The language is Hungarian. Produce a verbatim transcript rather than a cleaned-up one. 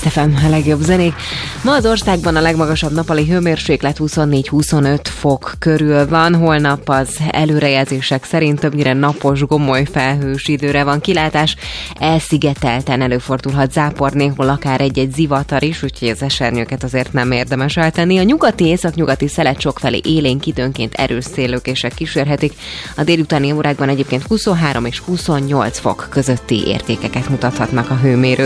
Kiss ef em, a legjobb zenék. Ma az országban a legmagasabb nappali hőmérséklet huszonnégy-huszonöt fok körül van, holnap az előrejelzések szerint többnyire napos, gomoly felhős időre van kilátás, elszigetelten előfordulhat zápor, néhol akár egy-egy zivatar is, úgyhogy az esernyőket azért nem érdemes eltenni. A nyugati észak-nyugati szelet sokfelé élénk, időnként erős széllökések kísérhetik. A délutáni órákban egyébként huszonhárom és huszonnyolc fok közötti értékeket mutathatnak a hőmérők.